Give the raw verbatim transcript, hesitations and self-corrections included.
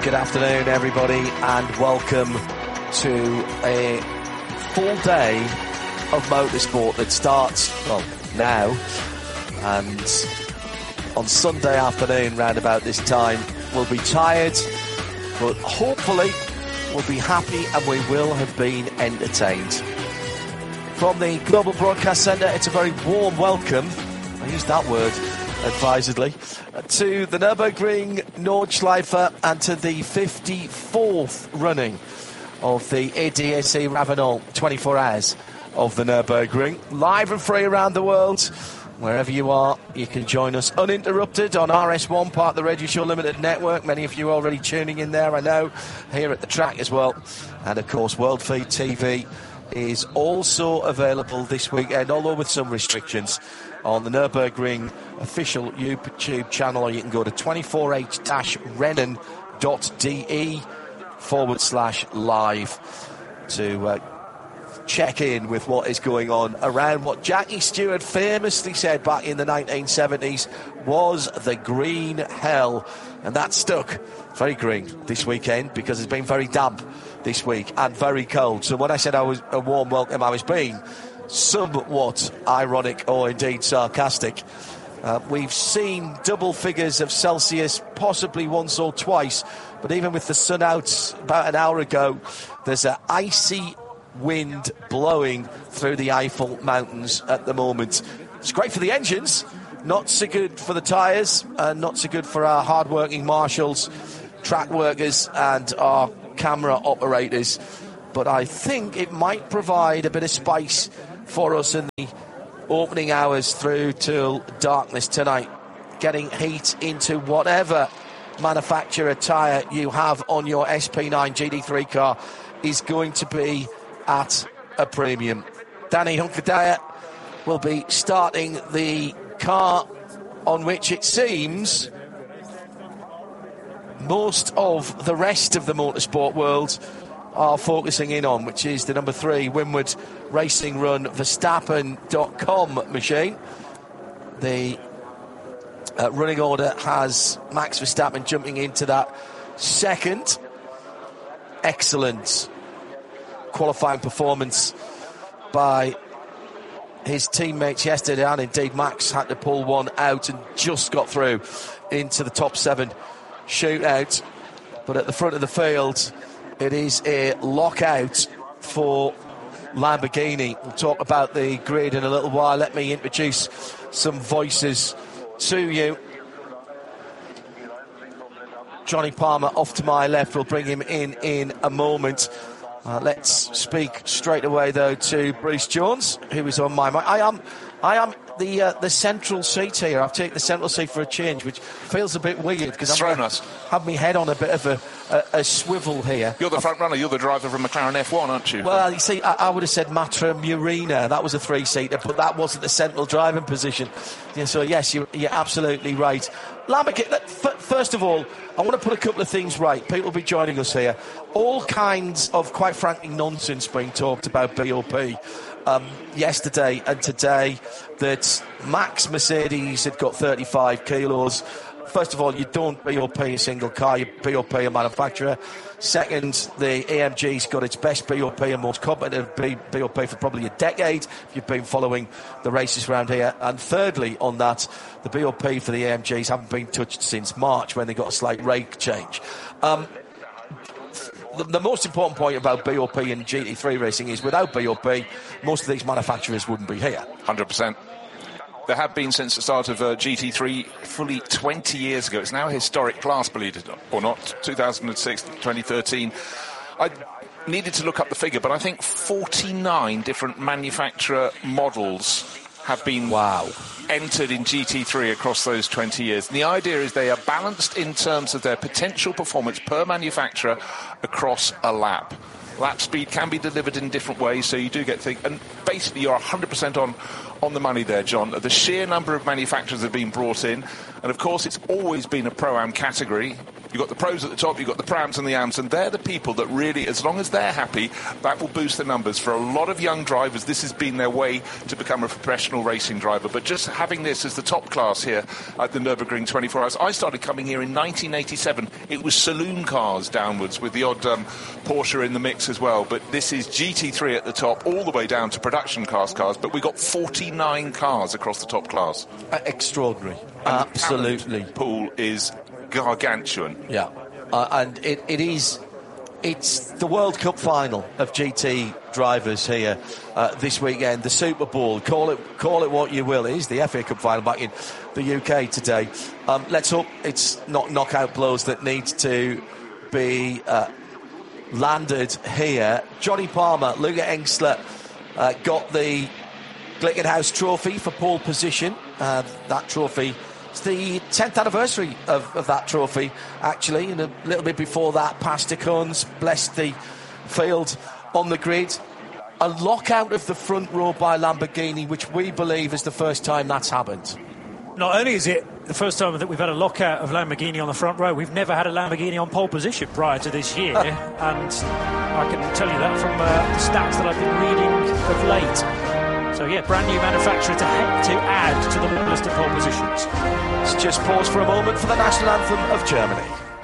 Good afternoon, everybody, and welcome to a full day of motorsport that starts, well, now, and on Sunday afternoon, round about this time, we'll be tired, but hopefully we'll be happy and we will have been entertained. From the Global Broadcast Centre, it's a very warm welcome, I use that word advisedly, to the Nürburgring Nordschleife and to the fifty-fourth running of the A D A C Ravenel twenty-four hours of the Nürburgring. Live and free around the world. Wherever you are, you can join us uninterrupted on R S one, part of the Radio Show Limited network. Many of you are already tuning in there, I know, here at the track as well. And of course, World Feed T V is also available this weekend, although with some restrictions, on the Nürburgring official YouTube channel, or you can go to twenty-four h rennen dot d e forward slash live to uh, check in with what is going on around what Jackie Stewart famously said back in the nineteen seventies was the green hell. And that stuck. Very green this weekend because it's been very damp this week and very cold. So when I said I was a warm welcome, I was being somewhat ironic or indeed sarcastic. Uh, we've seen double figures of Celsius possibly once or twice, but even with the sun out about an hour ago, there's an icy wind blowing through the Eiffel Mountains at the moment. It's great for the engines, not so good for the tyres, and not so good for our hard-working marshals, track workers and our camera operators. But I think it might provide a bit of spice for us in the opening hours through till darkness tonight, getting heat into whatever manufacturer tyre you have on your S P nine G T three car is going to be at a premium. Danny Hunkadaya will be starting the car on which it seems most of the rest of the motorsport world are focusing in on, which is the number three Winward Racing Run Verstappen dot com machine. The uh, running order has Max Verstappen jumping into that second. Excellent qualifying performance by his teammates yesterday, and indeed Max had to pull one out and just got through into the top seven shootout. But at the front of the field, it is a lockout for Lamborghini. We'll talk about the grid in a little while. Let me introduce some voices to you. Johnny Palmer off to my left. We'll bring him in in a moment. Uh, let's speak straight away, though, to Bruce Jones, who is on my mind. I am, I am the uh, the central seat here. I've taken the central seat for a change, which feels a bit weird because I've had my head on a bit of a, a, a swivel here. You're the front runner. You're the driver from McLaren F one, aren't you? Well, you see, I, I would have said Matra Murina. That was a three-seater, but that wasn't the central driving position. Yeah, so, yes, you're, you're absolutely right. Lamborghini, first of all, I want to put a couple of things right. People will be joining us here. All kinds of, quite frankly, nonsense being talked about B O P um, yesterday and today, that Max Mercedes had got thirty-five kilos. First of all, you don't B O P a single car, you B O P a manufacturer. Second, the A M G's got its best B O P and most competitive B O P for probably a decade, if you've been following the races around here. And thirdly, on that, the B O P for the A M Gs haven't been touched since March, when they got a slight rate change. Um, the, the most important point about B O P and G T three racing is, without B O P, most of these manufacturers wouldn't be here. one hundred percent. There have been since the start of uh, G T three fully twenty years ago. It's now a historic class, believe it or not, two thousand six, twenty thirteen. I needed to look up the figure, but I think forty-nine different manufacturer models have been wow. entered in G T three across those twenty years. And the idea is they are balanced in terms of their potential performance per manufacturer across a lap. Lap speed can be delivered in different ways, so you do get things. And basically, you're one hundred percent on, on the money there, John. The sheer number of manufacturers that have been brought in, and of course, it's always been a Pro-Am category. You've got the pros at the top, you've got the Prams and the Ams, and they're the people that really, as long as they're happy, that will boost the numbers. For a lot of young drivers, this has been their way to become a professional racing driver. But just having this as the top class here at the Nürburgring twenty-four hours, I started coming here in nineteen eighty-seven. It was saloon cars downwards with the odd um, Porsche in the mix as well. But this is G T three at the top, all the way down to production class cars. But we got forty-nine cars across the top class. Uh, extraordinary. And Absolutely. The pool is gargantuan. Yeah. Uh, and it, it is... It's the World Cup final of G T drivers here uh, this weekend. The Super Bowl, call it call it what you will. It is the F A Cup final back in the U K today. Um, let's hope it's not knockout blows that need to be uh, landed here. Johnny Palmer, Luca Engstler uh, got the Glickenhaus Trophy for pole position. Uh, that trophy... It's the tenth anniversary of, of that trophy, actually, and a little bit before that, Pastor Cones blessed the field on the grid. A lockout of the front row by Lamborghini, which we believe is the first time that's happened. Not only is it the first time that we've had a lockout of Lamborghini on the front row, we've never had a Lamborghini on pole position prior to this year, and I can tell you that from uh, the stats that I've been reading of late. So, yeah, brand new manufacturer to, to add to the list of pole positions. Let's just pause for a moment for the national anthem of Germany.